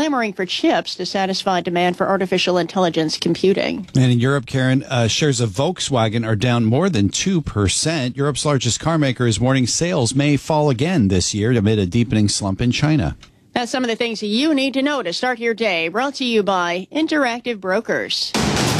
clamoring for chips to satisfy demand for artificial intelligence computing. And in Europe, Karen, shares of Volkswagen are down more than 2%. Europe's largest car maker is warning sales may fall again this year amid a deepening slump in China. That's some of the things you need to know to start your day. Brought to you by Interactive Brokers.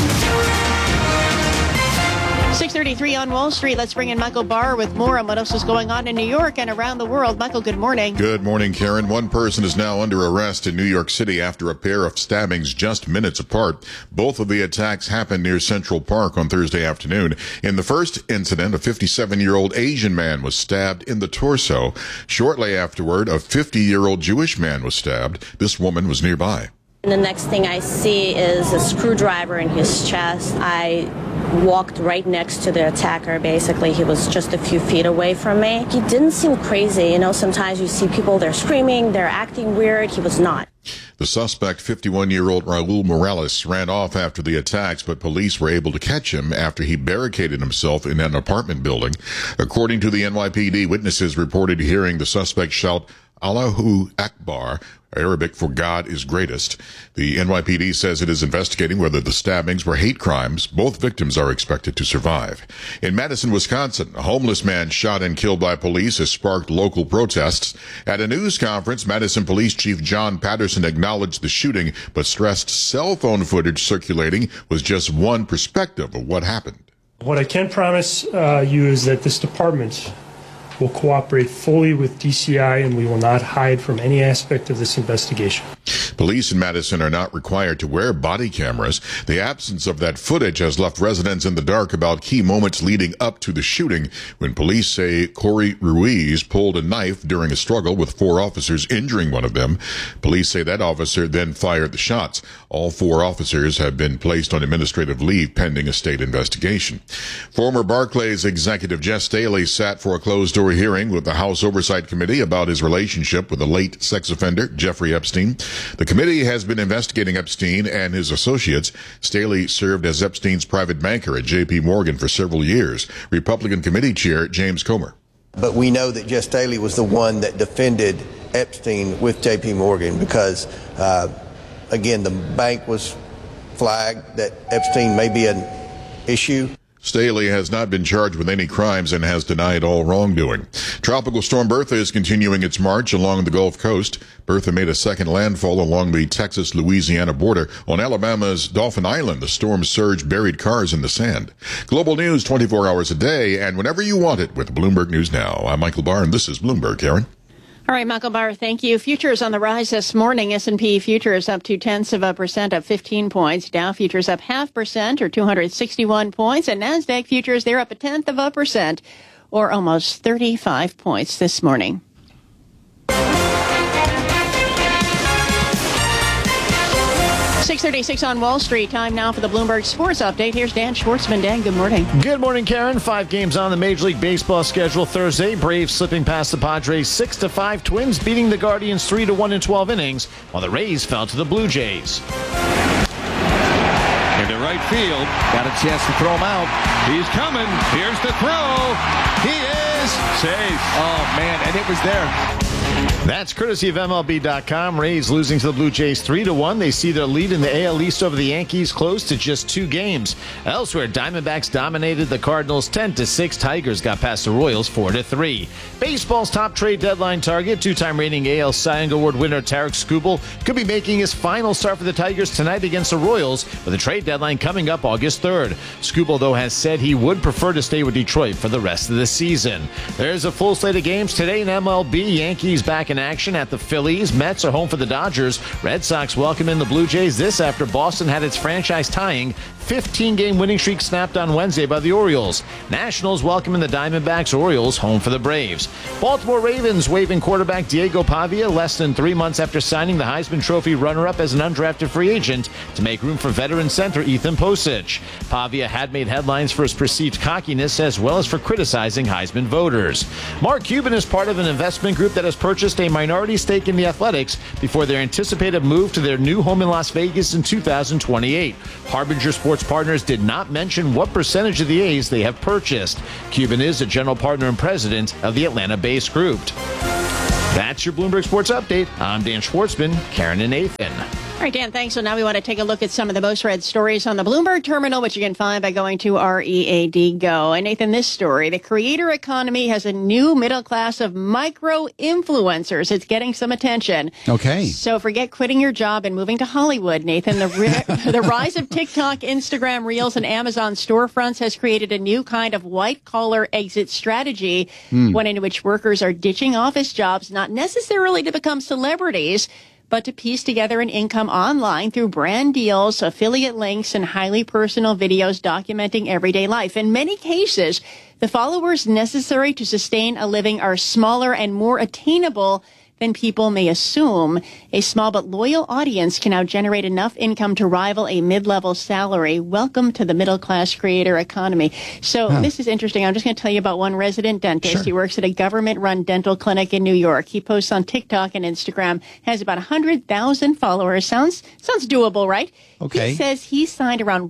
6:33 on Wall Street. Let's bring in Michael Barr with more on what else is going on in New York and around the world. Michael, good morning. Good morning, Karen. One person is now under arrest in New York City after a pair of stabbings just minutes apart. Both of the attacks happened near Central Park on Thursday afternoon. In the first incident, a 57-year-old Asian man was stabbed in the torso. Shortly afterward, a 50-year-old Jewish man was stabbed. This woman was nearby. The next thing I see is a screwdriver in his chest. I walked right next to the attacker. Basically, he was just a few feet away from me. He didn't seem crazy. You know, sometimes you see people, they're screaming, they're acting weird. He was not. The suspect, 51-year-old Raul Morales, ran off after the attacks, but police were able to catch him after he barricaded himself in an apartment building. According to the NYPD, witnesses reported hearing the suspect shout, "Allahu Akbar," Arabic for God is greatest. The NYPD says it is investigating whether the stabbings were hate crimes. Both victims are expected to survive. In Madison, Wisconsin, a homeless man shot and killed by police has sparked local protests. At a news conference, Madison Police Chief John Patterson acknowledged the shooting, but stressed cell phone footage circulating was just one perspective of what happened. What I can promise you is that this department will cooperate fully with DCI, and we will not hide from any aspect of this investigation. Police in Madison are not required to wear body cameras. The absence of that footage has left residents in the dark about key moments leading up to the shooting, when police say Corey Ruiz pulled a knife during a struggle with 4 officers, injuring one of them. Police say that officer then fired the shots. All 4 officers have been placed on administrative leave pending a state investigation. Former Barclays executive Jes Staley sat for a closed-door hearing with the House Oversight Committee about his relationship with the late sex offender Jeffrey Epstein. The committee has been investigating Epstein and his associates. Staley served as Epstein's private banker at J.P. Morgan for several years. Republican Committee Chair James Comer. But we know that Jes Staley was the one that defended Epstein with J.P. Morgan because, again, the bank was flagged that Epstein may be an issue. Staley has not been charged with any crimes and has denied all wrongdoing. Tropical storm Bertha is continuing its march along the Gulf Coast. Bertha made a second landfall along the Texas-Louisiana border. On Alabama's Dauphin Island, the storm's surge buried cars in the sand. Global news 24 hours a day and whenever you want it with Bloomberg News Now. I'm Michael Barr, and this is Bloomberg, Karen. All right, Michael Barr, thank you. Futures on the rise this morning. S&P futures up 0.2%, up 15 points. Dow futures up 0.5% or 261 points. And NASDAQ futures, they're up 0.1% or almost 35 points this morning. 6:36 on Wall Street. Time now for the Bloomberg Sports Update. Here's Dan Schwartzman. Dan, good morning. Good morning, Karen. 5 games on the Major League Baseball schedule Thursday. Braves slipping past the Padres 6-5. Twins beating the Guardians 3-1 in 12 innings, while the Rays fell to the Blue Jays. Into right field. Got a chance to throw him out. He's coming. Here's the throw. He is safe. Oh, man, and it was there. That's courtesy of MLB.com. Rays losing to the Blue Jays 3-1. They see their lead in the AL East over the Yankees close to just 2 games. Elsewhere, Diamondbacks dominated the Cardinals 10-6. Tigers got past the Royals 4-3. Baseball's top trade deadline target, 2-time reigning AL Cy Young Award winner Tarik Skubal, could be making his final start for the Tigers tonight against the Royals, with the trade deadline coming up August 3rd. Skubal, though, has said he would prefer to stay with Detroit for the rest of the season. There's a full slate of games today in MLB. Yankees back in action at the Phillies. Mets are home for the Dodgers. Red Sox welcome in the Blue Jays. This after Boston had its franchise-tying 15-game winning streak snapped on Wednesday by the Orioles. Nationals welcoming the Diamondbacks. Orioles home for the Braves. Baltimore Ravens waiving quarterback Diego Pavia less than 3 months after signing the Heisman Trophy runner-up as an undrafted free agent to make room for veteran center Ethan Posich. Pavia had made headlines for his perceived cockiness as well as for criticizing Heisman voters. Mark Cuban is part of an investment group that has purchased a minority stake in the Athletics before their anticipated move to their new home in Las Vegas in 2028. Harbinger Sports Partners did not mention what percentage of the A's they have purchased. Cuban is a general partner and president of the Atlanta-based group. That's your Bloomberg Sports Update. I'm Dan Schwartzman, Karen and Nathan. All right, Dan, thanks. So now we want to take a look at some of the most read stories on the Bloomberg terminal, which you can find by going to READ Go. And Nathan, this story, the creator economy has a new middle class of micro-influencers. It's getting some attention. Okay. So forget quitting your job and moving to Hollywood, Nathan. The rise of TikTok, Instagram Reels, and Amazon storefronts has created a new kind of white-collar exit strategy, one in which workers are ditching office jobs, not necessarily to become celebrities, but to piece together an income online through brand deals, affiliate links, and highly personal videos documenting everyday life. In many cases, the followers necessary to sustain a living are smaller and more attainable than people may assume. A small but loyal audience can now generate enough income to rival a mid-level salary. Welcome to the middle-class creator economy. So This is interesting. I'm just going to tell you about one resident dentist. Sure. He works at a government-run dental clinic in New York. He posts on TikTok and Instagram, has about 100,000 followers. Sounds doable, right? Okay. He says he signed around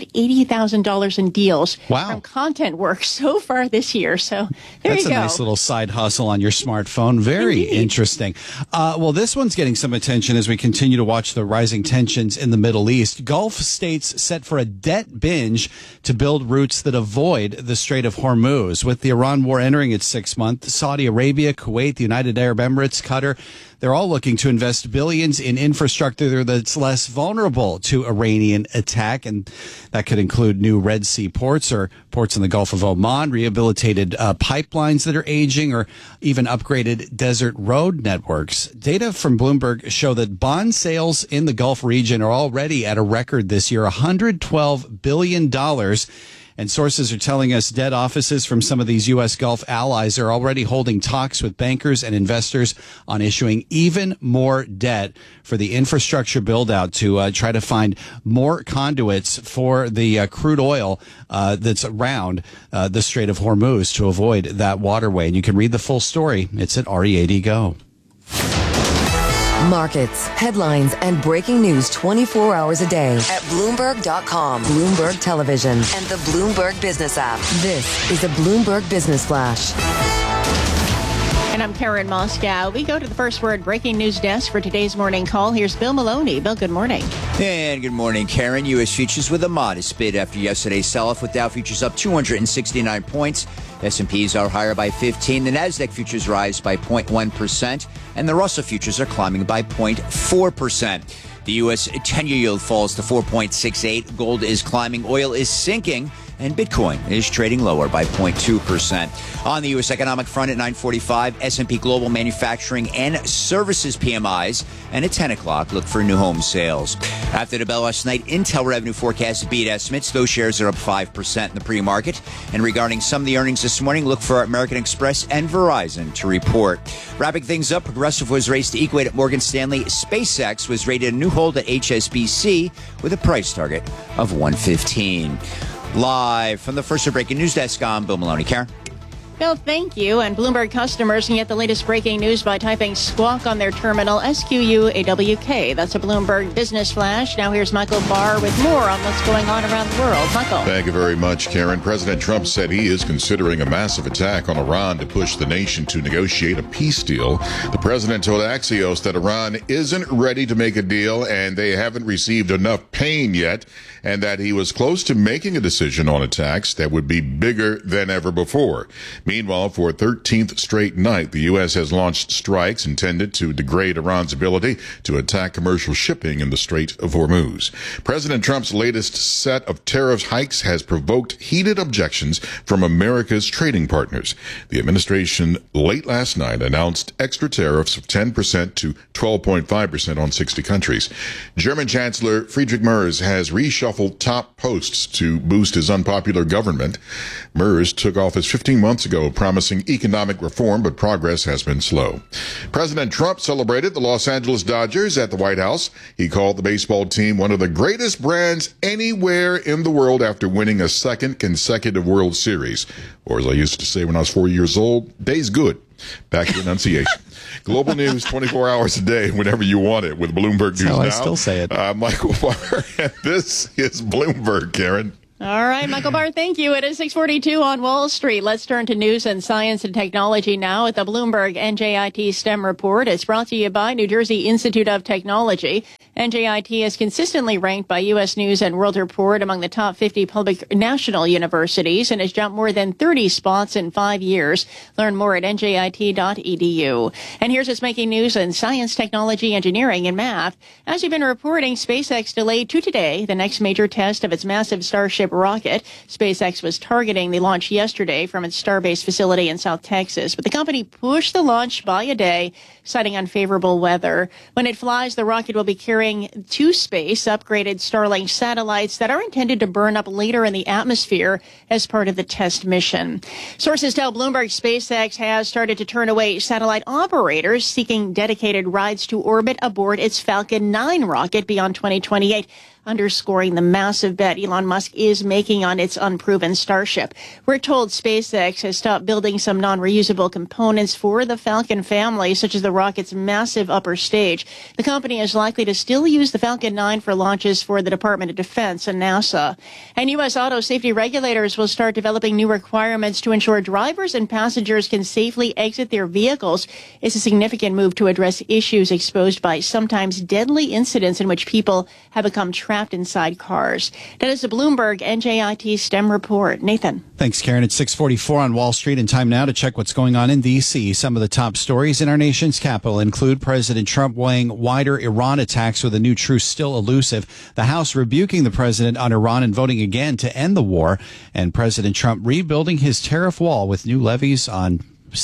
$180,000 in deals from content work so far this year. So That's you go. a nice little side hustle on your smartphone. Very interesting. Well, this one's getting some attention as we continue to watch the rising tensions in the Middle East. Gulf states set for a debt binge to build routes that avoid the Strait of Hormuz. With the Iran war entering its 6th month, Saudi Arabia, Kuwait, the United Arab Emirates, Qatar, they're all looking to invest billions in infrastructure that's less vulnerable to Iranian attack. And that could include new Red Sea ports or ports in the Gulf of Oman, rehabilitated pipelines that are aging, or even upgraded desert road networks. Data from Bloomberg show that bond sales in the Gulf region are already at a record this year, $112 billion. And sources are telling us debt offices from some of these U.S. Gulf allies are already holding talks with bankers and investors on issuing even more debt for the infrastructure build out to try to find more conduits for the crude oil that's around the Strait of Hormuz to avoid that waterway. And you can read the full story. It's at READ Go. Markets, headlines, and breaking news 24 hours a day at Bloomberg.com, Bloomberg Television, and the Bloomberg Business app. This is a Bloomberg Business Flash. And I'm Karen Moscow. We go to the First Word breaking news desk for today's morning call. Here's Bill Maloney. Bill, good morning. And good morning, Karen. U.S. futures with a modest bid after yesterday's sell-off, with Dow futures up 269 points. S&Ps are higher by 15. The Nasdaq futures rise by 0.1%, and the Russell futures are climbing by 0.4%. The U.S. 10-year yield falls to 4.68. Gold is climbing. Oil is sinking. And Bitcoin is trading lower by 0.2%. On the U.S. economic front at 9:45, S&P Global Manufacturing and Services PMIs. And at 10 o'clock, look for new home sales. After the bell last night, Intel revenue forecast beat estimates. Those shares are up 5% in the pre-market. And regarding some of the earnings this morning, look for American Express and Verizon to report. Wrapping things up, Progressive was raised to equate at Morgan Stanley. SpaceX was rated a new hold at HSBC with a price target of $115. Live from the First Breaking News Desk, I'm Bill Maloney. Karen? Bill, thank you. And Bloomberg customers can get the latest breaking news by typing Squawk on their terminal, SQUAWK. That's a Bloomberg Business Flash. Now here's Michael Barr with more on what's going on around the world. Michael. Thank you very much, Karen. President Trump said he is considering a massive attack on Iran to push the nation to negotiate a peace deal. The president told Axios that Iran isn't ready to make a deal and they haven't received enough pain yet, and that he was close to making a decision on attacks that would be bigger than ever before. Meanwhile, for a 13th straight night, the U.S. has launched strikes intended to degrade Iran's ability to attack commercial shipping in the Strait of Hormuz. President Trump's latest set of tariff hikes has provoked heated objections from America's trading partners. The administration late last night announced extra tariffs of 10% to 12.5% on 60 countries. German Chancellor Friedrich Merz has reshuffled top posts to boost his unpopular government. Merz took office 15 months ago, promising economic reform, but progress has been slow. President Trump celebrated the Los Angeles Dodgers at the White House. He called the baseball team one of the greatest brands anywhere in the world after winning a second consecutive World Series. Or as I used to say when I was 4 years old, day's good. Back to enunciation. Global news 24 hours a day, whenever you want it, with Bloomberg News Now. I still say it. Michael Barr, and this is Bloomberg, Karen. All right, Michael Barr, thank you. It is 6:42 on Wall Street. Let's turn to news and science and technology now at the Bloomberg NJIT STEM report. It's brought to you by New Jersey Institute of Technology. NJIT is consistently ranked by U.S. News and World Report among the top 50 public national universities and has jumped more than 30 spots in 5 years. Learn more at njit.edu. And here's what's making news in science, technology, engineering, and math. As you've been reporting, SpaceX delayed to today the next major test of its massive Starship rocket. SpaceX was targeting the launch yesterday from its Starbase facility in South Texas, but the company pushed the launch by a day, citing unfavorable weather. When it flies, the rocket will be carrying to space upgraded Starlink satellites that are intended to burn up later in the atmosphere as part of the test mission. Sources tell Bloomberg SpaceX has started to turn away satellite operators seeking dedicated rides to orbit aboard its Falcon 9 rocket beyond 2028. Underscoring the massive bet Elon Musk is making on its unproven Starship. We're told SpaceX has stopped building some non-reusable components for the Falcon family, such as the rocket's massive upper stage. The company is likely to still use the Falcon 9 for launches for the Department of Defense and NASA. And U.S. auto safety regulators will start developing new requirements to ensure drivers and passengers can safely exit their vehicles. It's a significant move to address issues exposed by sometimes deadly incidents in which people have become trapped inside cars. That is the Bloomberg NJIT STEM report. Nathan. Thanks, Karen. It's 6:44 on Wall Street, and time now to check what's going on in D.C. Some of the top stories in our nation's capital include President Trump weighing wider Iran attacks with a new truce still elusive, the House rebuking the president on Iran and voting again to end the war, and President Trump rebuilding his tariff wall with new levies on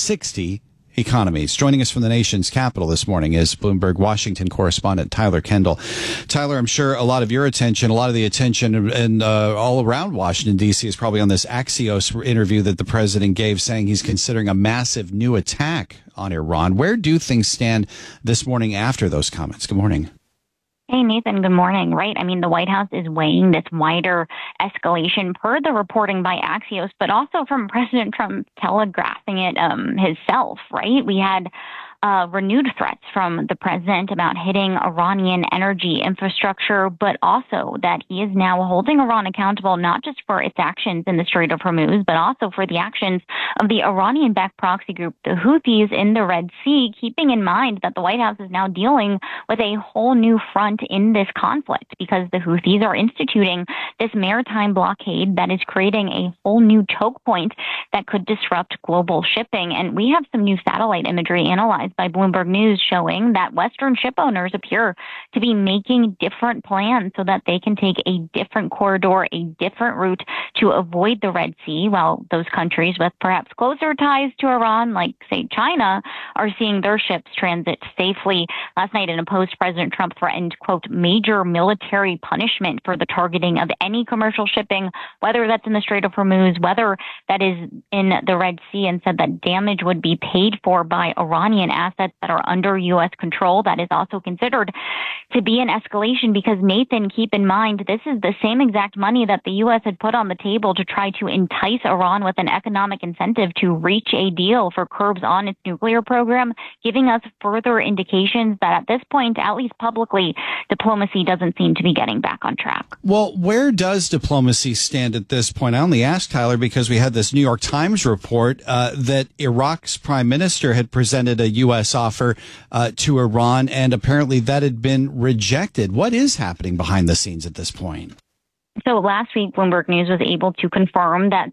60 economies. Joining us from the nation's capital this morning is Bloomberg Washington correspondent Tyler Kendall. Tyler, I'm sure a lot of your attention, a lot of the attention and all around Washington, D.C. is probably on this Axios interview that the president gave saying he's considering a massive new attack on Iran. Where do things stand this morning after those comments? Good morning. Hey, Nathan, good morning. Right. I mean, the White House is weighing this wider escalation per the reporting by Axios, but also from President Trump telegraphing it himself. Right. We had renewed threats from the president about hitting Iranian energy infrastructure, but also that he is now holding Iran accountable not just for its actions in the Strait of Hormuz, but also for the actions of the Iranian-backed proxy group, the Houthis in the Red Sea, keeping in mind that the White House is now dealing with a whole new front in this conflict because the Houthis are instituting this maritime blockade that is creating a whole new choke point that could disrupt global shipping. And we have some new satellite imagery analyzed by Bloomberg News showing that Western ship owners appear to be making different plans so that they can take a different corridor, a different route to avoid the Red Sea, while those countries with perhaps closer ties to Iran, like, say, China, are seeing their ships transit safely. Last night in a post, President Trump threatened, quote, major military punishment for the targeting of any commercial shipping, whether that's in the Strait of Hormuz, whether that is in the Red Sea, and said that damage would be paid for by Iranian assets that are under U.S. control. That is also considered to be an escalation because, Nathan, keep in mind, this is the same exact money that the U.S. had put on the table to try to entice Iran with an economic incentive to reach a deal for curbs on its nuclear program, giving us further indications that at this point, at least publicly, diplomacy doesn't seem to be getting back on track. Well, where does diplomacy stand at this point? I only asked, Tyler, because we had this New York Times report that Iraq's prime minister had presented a U.S. offer to Iran, and apparently that had been rejected. What is happening behind the scenes at this point? So last week, Bloomberg News was able to confirm that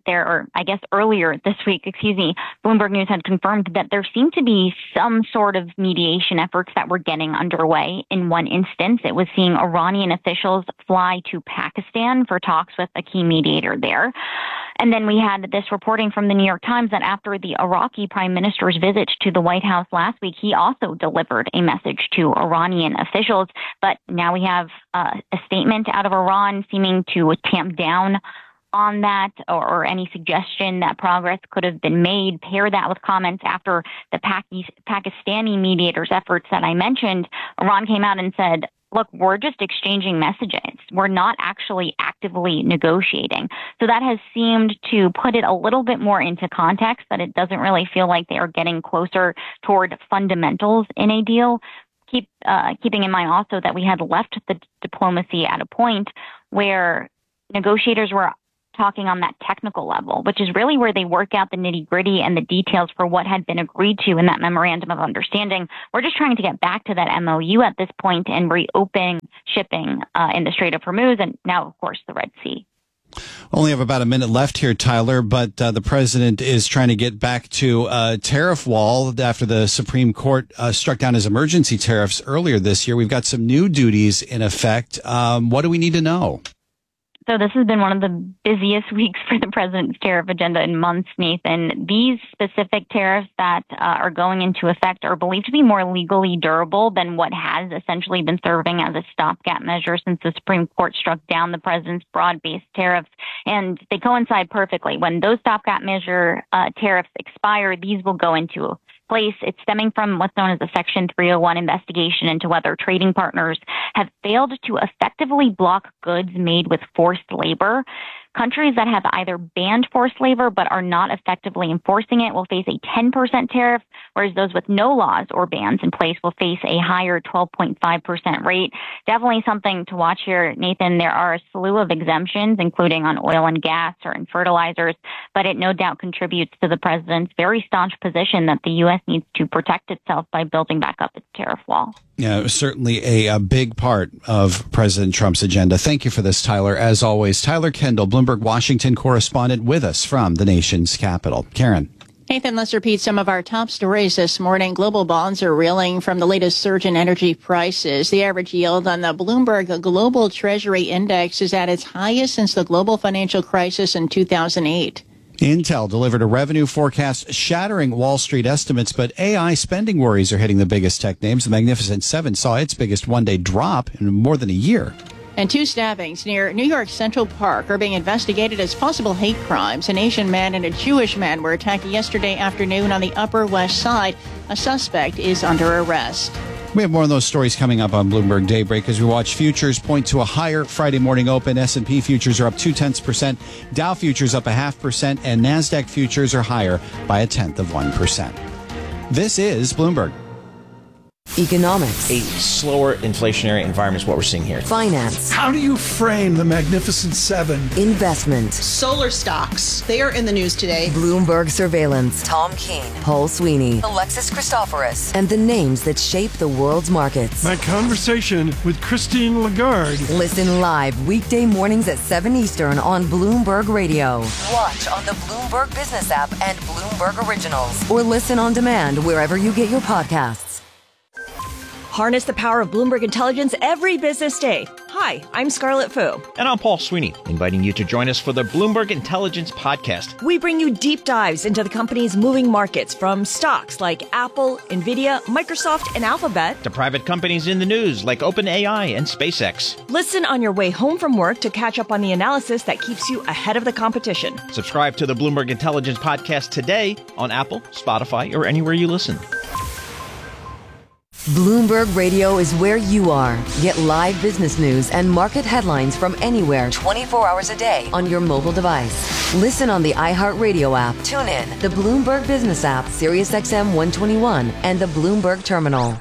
earlier this week, Bloomberg News had confirmed that there seemed to be some sort of mediation efforts that were getting underway. In one instance, it was seeing Iranian officials fly to Pakistan for talks with a key mediator there. And then we had this reporting from the New York Times that after the Iraqi prime minister's visit to the White House last week, he also delivered a message to Iranian officials. But now we have a statement out of Iran seeming to tamp down on that or any suggestion that progress could have been made. Pair that with comments after the Pakistani mediators' efforts that I mentioned. Iran came out and said, look, we're just exchanging messages. We're not actually actively negotiating. So that has seemed to put it a little bit more into context, that it doesn't really feel like they are getting closer toward fundamentals in a deal. Keeping in mind also that we had left the diplomacy at a point where negotiators were talking on that technical level, which is really where they work out the nitty-gritty and the details for what had been agreed to in that memorandum of understanding. We're just trying to get back to that MOU at this point and reopen shipping in the Strait of Hormuz and now, of course, the Red Sea. Only have about a minute left here, Tyler, but the president is trying to get back to a tariff wall after the Supreme Court struck down his emergency tariffs earlier this year. We've got some new duties in effect. What do we need to know? So this has been one of the busiest weeks for the president's tariff agenda in months, Nathan. These specific tariffs that are going into effect are believed to be more legally durable than what has essentially been serving as a stopgap measure since the Supreme Court struck down the president's broad-based tariffs. And they coincide perfectly. When those stopgap measure tariffs expire, these will go into place. It's stemming from what's known as a Section 301 investigation into whether trading partners have failed to effectively block goods made with forced labor. Countries that have either banned forced labor but are not effectively enforcing it will face a 10% tariff, whereas those with no laws or bans in place will face a higher 12.5% rate. Definitely something to watch here, Nathan. There are a slew of exemptions, including on oil and gas or in fertilizers, but it no doubt contributes to the president's very staunch position that the U.S. needs to protect itself by building back up its tariff wall. Yeah, certainly a big part of President Trump's agenda. Thank you for this, Tyler. As always, Tyler Kendall, Bloomberg Washington correspondent with us from the nation's capital. Karen. Nathan, let's repeat some of our top stories this morning. Global bonds are reeling from the latest surge in energy prices. The average yield on the Bloomberg Global Treasury Index is at its highest since the global financial crisis in 2008. Intel delivered a revenue forecast shattering Wall Street estimates, but AI spending worries are hitting the biggest tech names. The Magnificent Seven saw its biggest one-day drop in more than a year. And two stabbings near New York Central Park are being investigated as possible hate crimes. An Asian man and a Jewish man were attacked yesterday afternoon on the Upper West Side. A suspect is under arrest. We have more of those stories coming up on Bloomberg Daybreak as we watch futures point to a higher Friday morning open. S&P futures are up 0.2%, Dow futures up 0.5%, and NASDAQ futures are higher by 0.1%. This is Bloomberg. Economics. A slower inflationary environment is what we're seeing here. Finance. How do you frame the Magnificent Seven? Investment. Solar stocks. They are in the news today. Bloomberg surveillance. Tom Keene. Paul Sweeney. Alexis Christoforous. And the names that shape the world's markets. My conversation with Christine Lagarde. Listen live weekday mornings at 7 Eastern on Bloomberg Radio. Watch on the Bloomberg Business app and Bloomberg Originals. Or listen on demand wherever you get your podcasts. Harness the power of Bloomberg Intelligence every business day. Hi, I'm Scarlett Fu. And I'm Paul Sweeney, inviting you to join us for the Bloomberg Intelligence Podcast. We bring you deep dives into the company's moving markets, from stocks like Apple, Nvidia, Microsoft, and Alphabet, to private companies in the news like OpenAI and SpaceX. Listen on your way home from work to catch up on the analysis that keeps you ahead of the competition. Subscribe to the Bloomberg Intelligence Podcast today on Apple, Spotify, or anywhere you listen. Bloomberg Radio is where you are. Get live business news and market headlines from anywhere 24 hours a day on your mobile device. Listen on the iHeartRadio app. Tune in the Bloomberg Business app, SiriusXM 121, and the Bloomberg Terminal.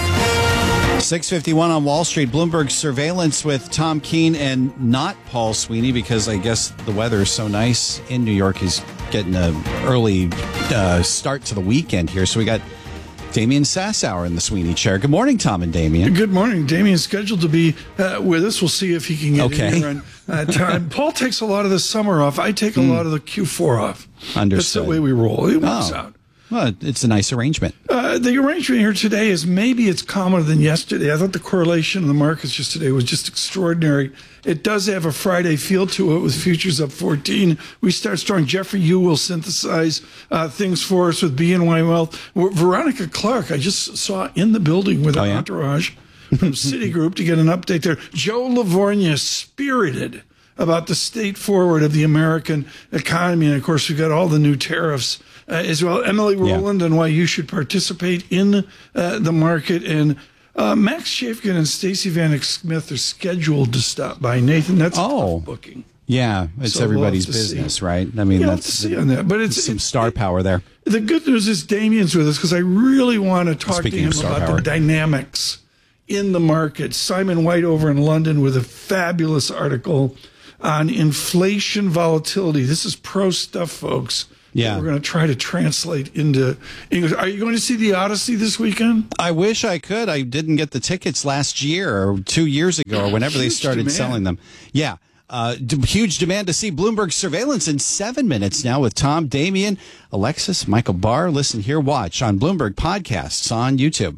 6:51 on Wall Street. Bloomberg surveillance with Tom Keene and not Paul Sweeney, because I guess the weather is so nice in New York. He's getting an early start to the weekend here. So we got Damian Sassower in the Sweeney chair. Good morning, Tom and Damian. Good morning. Damian's scheduled to be with us. We'll see if he can get in here on time. Paul takes a lot of the summer off. I take a lot of the Q4 off. Understood. That's the way we roll. It works out. Well, it's a nice arrangement. The arrangement here today is maybe it's calmer than yesterday. I thought the correlation in the markets yesterday was just extraordinary. It does have a Friday feel to it with futures up 14. We start strong. Jeffrey Yu will synthesize things for us with BNY Wealth. Veronica Clark, I just saw in the building with an entourage from Citigroup to get an update there. Joe Livornia, spirited about the state forward of the American economy. And, of course, we've got all the new tariffs as well. Emily Rowland and why you should participate in the market. And Max Chafkin and Stacey Vanek Smith are scheduled to stop by. Nathan, that's a tough booking. Yeah, it's So everybody's we'll have to business, see. right? I mean, Yeah, we'll that's have to see on that. But it's some star power there. The good news is Damian's with us because I really want to talk Speaking to him of star about power. the dynamics in the market. Simon White over in London with a fabulous article on inflation volatility. This is pro stuff, folks. Yeah. We're going to try to translate into English. Are you going to see the Odyssey this weekend? I wish I could. I didn't get the tickets last year or 2 years ago or whenever they started selling them. Yeah. Huge demand to see Bloomberg Surveillance in 7 minutes now with Tom, Damien, Alexis, Michael Barr. Listen here, watch on Bloomberg Podcasts on YouTube.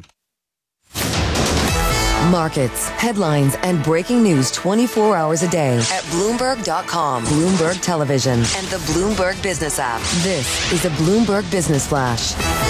Markets, headlines, and breaking news 24 hours a day at Bloomberg.com, Bloomberg Television, and the Bloomberg Business app. This is a Bloomberg Business Flash.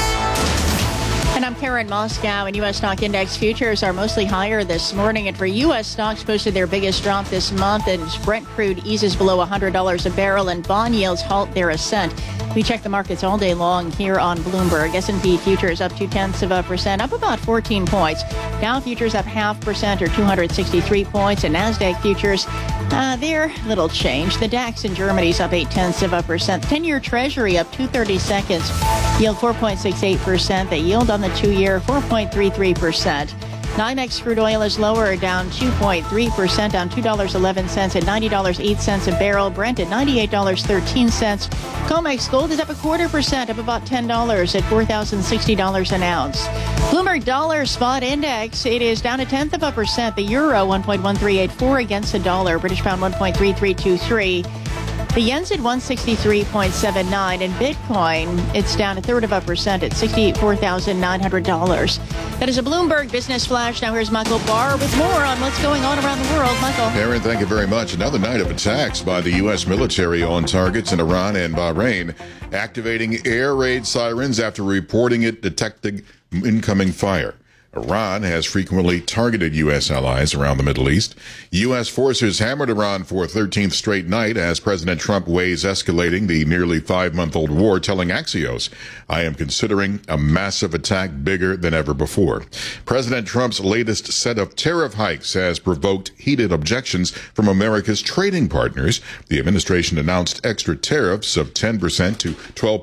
And I'm Karen Moscow, and U.S. stock index futures are mostly higher this morning. And for U.S. stocks posted their biggest drop this month as Brent crude eases below $100 a barrel and bond yields halt their ascent. We check the markets all day long here on Bloomberg. S&P futures up 0.2%, up about 14 points. Dow futures up 0.5% or 263 points. And NASDAQ futures, they're little change. The DAX in Germany's up 0.8%. 10-year Treasury up 2/32, yield 4.68%. The yield on the 2-year 4.33%. NYMEX crude oil is lower, down 2.3%, down $2.11 at $90.08 a barrel. Brent at $98.13. COMEX gold is up 0.25%, up about $10 at $4,060 an ounce. Bloomberg Dollar Spot Index, it is down 0.1%. The euro 1.1384 against the dollar. British pound 1.3323. The yen's at 163.79, and Bitcoin, it's down 0.33% at $64,900. That is a Bloomberg Business Flash. Now here's Michael Barr with more on what's going on around the world. Michael. Aaron, thank you very much. Another night of attacks by the U.S. military on targets in Iran and Bahrain, activating air raid sirens after reporting it detecting incoming fire. Iran has frequently targeted U.S. allies around the Middle East. U.S. forces hammered Iran for a 13th straight night as President Trump weighs escalating the nearly 5-month-old war, telling Axios, "I am considering a massive attack bigger than ever before." President Trump's latest set of tariff hikes has provoked heated objections from America's trading partners. The administration announced extra tariffs of 10% to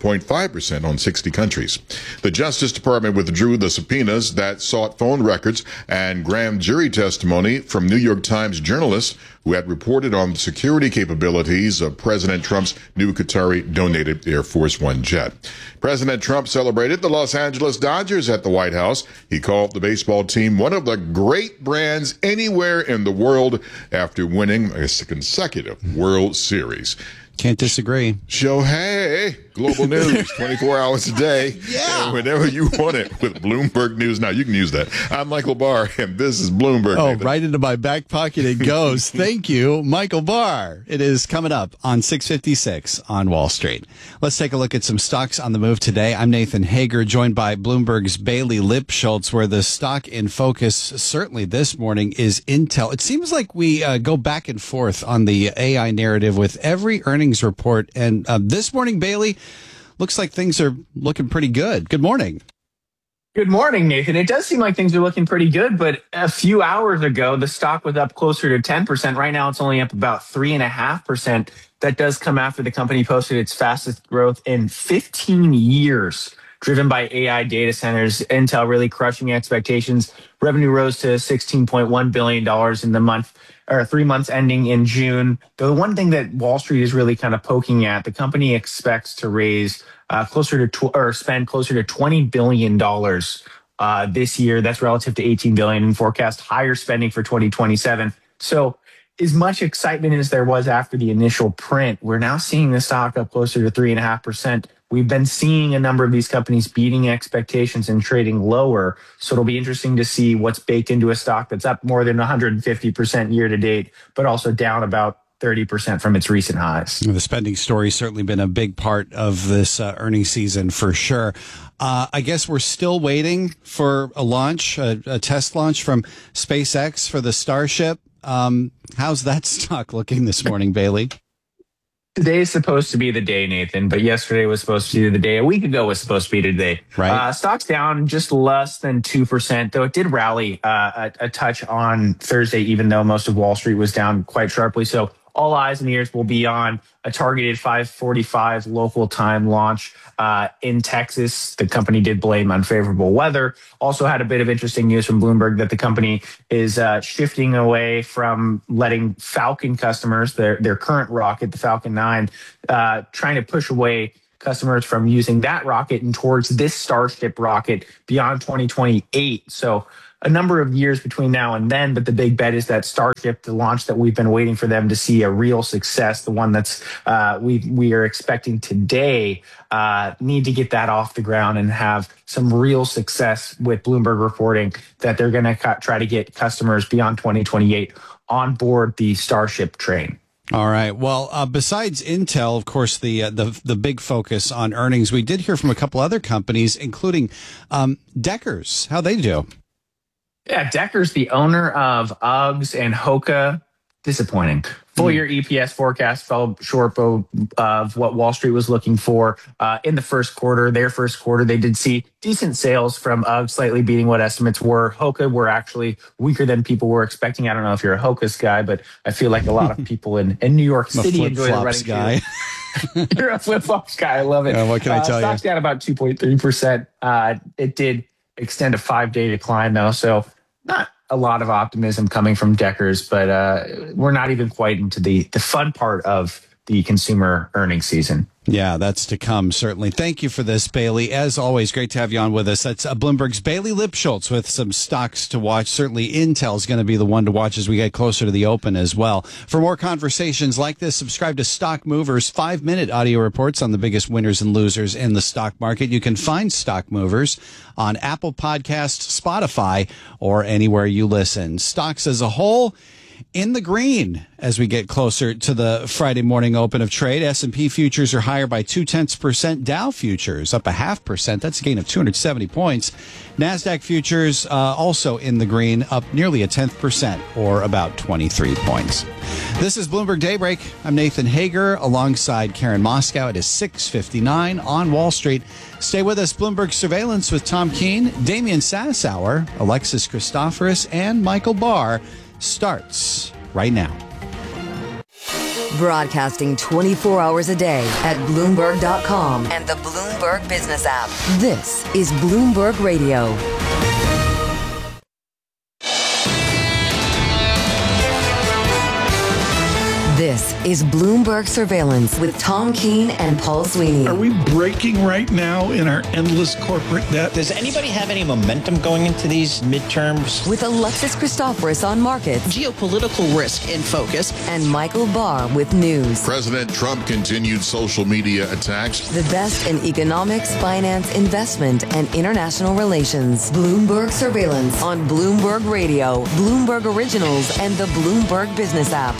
12.5% on 60 countries. The Justice Department withdrew the subpoenas that sought phone records and grand jury testimony from New York Times journalists who had reported on the security capabilities of President Trump's new Qatari-donated Air Force One jet. President Trump celebrated the Los Angeles Dodgers at the White House. He called the baseball team one of the great brands anywhere in the world after winning a consecutive World Series. Can't disagree. Shohei, global news, 24 hours a day. Yeah. And whenever you want it with Bloomberg News. Now, you can use that. I'm Michael Barr, and this is Bloomberg. Oh, Nathan. Right into my back pocket it goes. Thank you, Michael Barr. It is coming up on 656 on Wall Street. Let's take a look at some stocks on the move today. I'm Nathan Hager, joined by Bloomberg's Bailey Lipschultz, where the stock in focus, certainly this morning, is Intel. It seems like we go back and forth on the AI narrative with every earnings report. And this morning, Bailey, looks like things are looking pretty good. Good morning. Good morning, Nathan. It does seem like things are looking pretty good, but a few hours ago, the stock was up closer to 10%. Right now, it's only up about 3.5%. That does come after the company posted its fastest growth in 15 years, driven by AI data centers. Intel really crushing expectations. Revenue rose to $16.1 billion in the month, or 3 months ending in June. The one thing that Wall Street is really kind of poking at, the company expects to raise spend closer to $20 billion this year. That's relative to $18 billion, and forecast higher spending for 2027. So as much excitement as there was after the initial print, we're now seeing the stock up closer to 3.5%. We've been seeing a number of these companies beating expectations and trading lower. So it'll be interesting to see what's baked into a stock that's up more than 150% year to date, but also down about 30% from its recent highs. The spending story has certainly been a big part of this earnings season for sure. I guess we're still waiting for a launch, a test launch from SpaceX for the Starship. How's that stock looking this morning, Bailey? Today is supposed to be the day, Nathan, but yesterday was supposed to be the day. A week ago was supposed to be today. Right. Stock's down just less than 2%, though it did rally a touch on Thursday, even though most of Wall Street was down quite sharply. So all eyes and ears will be on a targeted 5:45 local time launch in Texas. The company did blame unfavorable weather. Also had a bit of interesting news from Bloomberg that the company is shifting away from letting Falcon customers, their current rocket, the Falcon 9, trying to push away customers from using that rocket and towards this Starship rocket beyond 2028. So a number of years between now and then, but the big bet is that Starship, the launch that we've been waiting for them to see a real success, the one that's we are expecting today, need to get that off the ground and have some real success with Bloomberg reporting that they're going to try to get customers beyond 2028 on board the Starship train. All right. Well, besides Intel, of course, the big focus on earnings, we did hear from a couple other companies, including Deckers. How'd they do? Yeah, Deckers, the owner of Uggs and Hoka, disappointing. Full year EPS forecast fell short of what Wall Street was looking for in the first quarter. Their first quarter, they did see decent sales from Uggs, slightly beating what estimates were. Hoka were actually weaker than people were expecting. I don't know if you're a Hoka's guy, but I feel like a lot of people in New York City enjoy the running guy. You're a flip-flops guy. I love it. What can I tell you? Stock's down about 2.3%. It did extend a 5-day decline, though, so not a lot of optimism coming from Deckers, but we're not even quite into the fun part of the consumer earnings season. Yeah, that's to come, certainly. Thank you for this, Bailey. As always, great to have you on with us. That's Bloomberg's Bailey Lipschultz with some stocks to watch. Certainly, Intel is going to be the one to watch as we get closer to the open as well. For more conversations like this, subscribe to Stock Movers, 5-minute audio reports on the biggest winners and losers in the stock market. You can find Stock Movers on Apple Podcasts, Spotify, or anywhere you listen. Stocks as a whole in the green as we get closer to the Friday morning open of trade. S&P futures are higher by 0.2%. Dow futures up 0.5%. That's a gain of 270 points. NASDAQ futures also in the green, up nearly 0.1%, or about 23 points. This is Bloomberg Daybreak. I'm Nathan Hager alongside Karen Moscow. It is 6:59 on Wall Street. Stay with us. Bloomberg Surveillance with Tom Keene, Damian Sassower, Alexis Christoforous, and Michael Barr starts right now. Broadcasting 24 hours a day at Bloomberg.com and the Bloomberg Business app. This is Bloomberg Radio. This is Bloomberg Surveillance with Tom Keene and Paul Sweeney. Are we breaking right now in our endless corporate debt? Does anybody have any momentum going into these midterms? With Alexis Christoforous on markets. Geopolitical risk in focus. And Michael Barr with news. President Trump continued social media attacks. The best in economics, finance, investment, and international relations. Bloomberg Surveillance on Bloomberg Radio, Bloomberg Originals, and the Bloomberg Business app.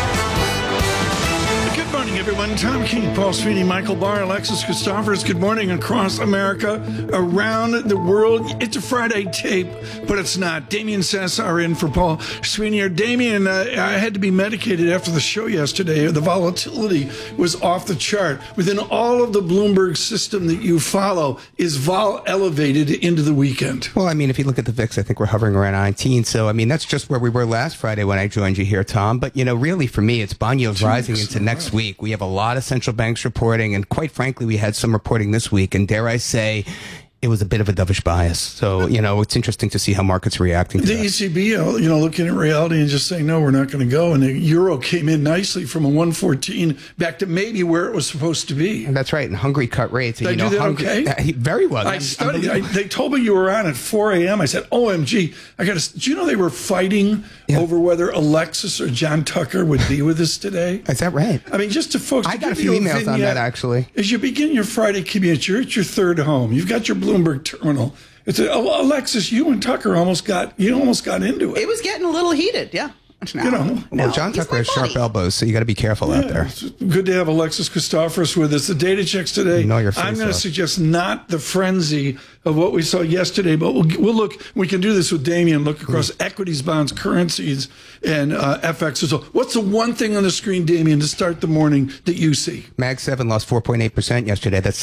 Good morning, everyone. Tom Keene, Paul Sweeney, Michael Barr, Alexis Christoforous. Good morning across America, around the world. It's a Friday tape, but it's not. Damian Sassower in for Paul Sweeney. Damian, I had to be medicated after the show yesterday. The volatility was off the chart. Within all of the Bloomberg system that you follow, is vol elevated into the weekend? Well, I mean, if you look at the VIX, I think we're hovering around 19. So, I mean, that's just where we were last Friday when I joined you here, Tom. But, you know, really for me, it's bond yields rising into next week. We have a lot of central banks reporting, and quite frankly, we had some reporting this week, and dare I say, it was a bit of a dovish bias. So, you know, it's interesting to see how markets are reacting to the that. ECB, you know, looking at reality and just saying, no, we're not going to go. And the euro came in nicely from a 114 back to maybe where it was supposed to be. And that's right. And Hungary cut rates. Did I do that okay? Very well. I studied. They told me you were on at 4 a.m. I said, OMG, do you know they were fighting over whether Alexis or John Tucker would be with us today? Is that right? I mean, just to folks. I got a few emails on that, actually. As you begin your Friday commute, you're at your third home. You've got your Bloomberg terminal. It's Alexis, you and Tucker almost got into it. It was getting a little heated, yeah. You know, well, John Tucker has sharp elbows, so you got to be careful out there. It's good to have Alexis Christoforous with us. The data checks today. You know your face I'm going to suggest not the frenzy of what we saw yesterday, but we'll look. We can do this with Damien. Look across equities, bonds, currencies, and FX as well. What's the one thing on the screen, Damien, to start the morning that you see? Mag 7 lost 4.8% yesterday. That's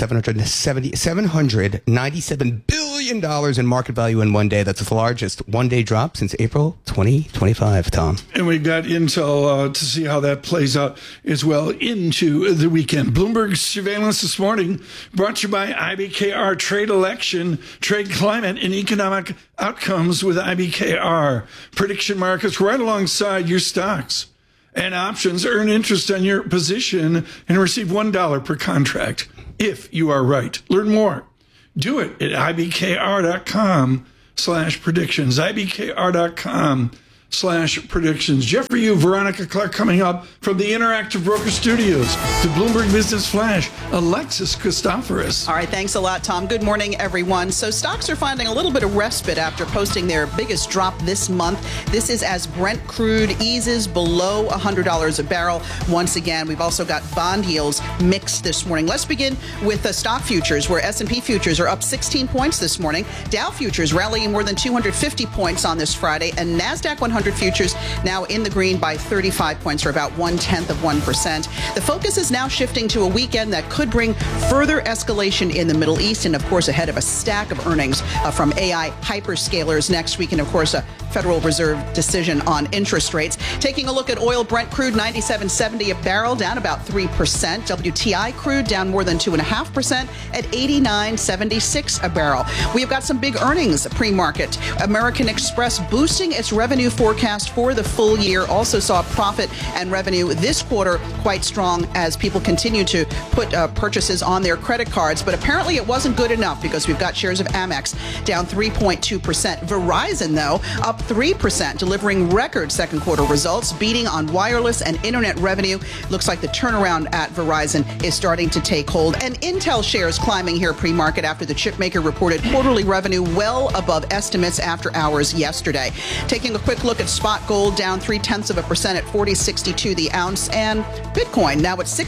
$797 billion in market value in one day. That's the largest one-day drop since April 2025, Tom. And we've got Intel to see how that plays out as well into the weekend. Bloomberg surveillance this morning brought to you by IBKR. Trade election, trade climate, and economic outcomes with IBKR. Prediction markets right alongside your stocks and options. Earn interest on your position and receive $1 per contract if you are right. Learn more. Do it at ibkr.com/predictions. ibkr.com/predictions. Jeffrey Yu, Veronica Clark coming up from the Interactive Broker Studios. The Bloomberg Business Flash, Alexis Christoforous. All right, thanks a lot, Tom. Good morning, everyone. So stocks are finding a little bit of respite after posting their biggest drop this month. This is as Brent crude eases below $100 a barrel. Once again, we've also got bond yields mixed this morning. Let's begin with the stock futures, where S&P futures are up 16 points this morning. Dow futures rallying more than 250 points on this Friday, and NASDAQ 100 futures now in the green by 35 points, or about 0.1%. The focus is now shifting to a weekend that could bring further escalation in the Middle East, and of course ahead of a stack of earnings from AI hyperscalers next week, and of course a Federal Reserve decision on interest rates. Taking a look at oil, Brent crude 97.70 a barrel, down about 3%. WTI crude down more than 2.5% at 89.76 a barrel. We've got some big earnings pre-market. American Express boosting its revenue forecast for the full year. Also saw profit and revenue this quarter quite strong as people continue to put purchases on their credit cards. But apparently it wasn't good enough, because we've got shares of Amex down 3.2%. Verizon, though, up 3%, delivering record second quarter results, beating on wireless and internet revenue. Looks like the turnaround at Verizon is starting to take hold. And Intel shares climbing here pre-market after the chipmaker reported quarterly revenue well above estimates after hours yesterday. Taking a quick look at spot gold, down 0.3% at $40.62 the ounce, and Bitcoin now at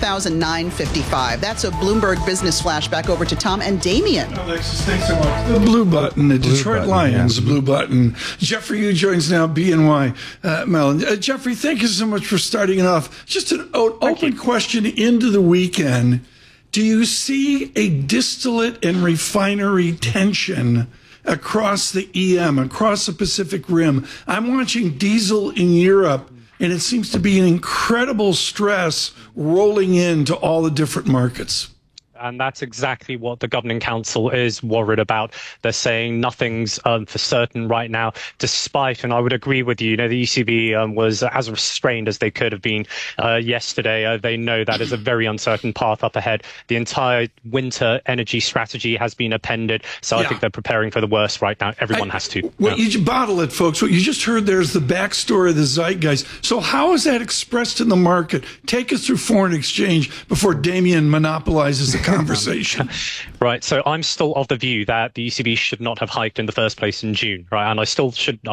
64,955. That's a Bloomberg Business Flash. Back over to Tom and Damien. Alexis, thanks so much. The blue button, the Detroit Lions blue button. Jeffrey Yu joins now, BNY Mellon. Jeffrey, thank you so much for starting it off. Just an open question into the weekend. Do you see a distillate and refinery tension across the EM, across the Pacific Rim? I'm watching diesel in Europe, and it seems to be an incredible stress rolling into all the different markets. And that's exactly what the Governing Council is worried about. They're saying nothing's for certain right now, despite, and I would agree with you, the ECB was as restrained as they could have been yesterday. They know that is a very uncertain path up ahead. The entire winter energy strategy has been appended, so I think they're preparing for the worst right now. Everyone has to. You bottle it, folks. What you just heard there's the backstory of the zeitgeist. So how is that expressed in the market? Take us through foreign exchange before Damien monopolizes the conversation. Right. So I'm still of the view that the ECB should not have hiked in the first place in June. Right. And I still